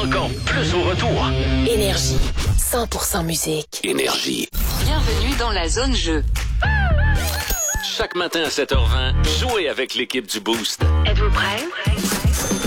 encore plus au retour. Énergie. 100% musique. Énergie. Bienvenue dans la zone jeu. Chaque matin à 7h20, jouez avec l'équipe du Boost. Êtes-vous prêts?